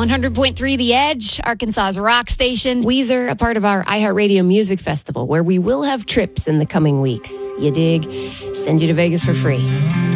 100.3 The Edge, Arkansas's rock station. Weezer, a part of our iHeartRadio Music Festival, where we will have trips in the coming weeks. You dig? Send you to Vegas for free.